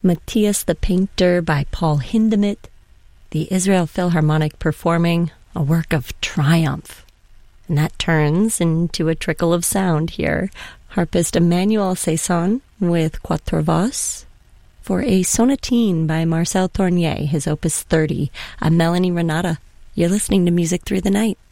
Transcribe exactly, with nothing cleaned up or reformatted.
Matthias the Painter by Paul Hindemith, the Israel Philharmonic performing a work of triumph. And that turns into a trickle of sound here. Harpist Emmanuel Saison with Quatuor Voix for a sonatine by Marcel Tournier, his opus thirty. I'm Melanie Renata. You're listening to Music Through the Night.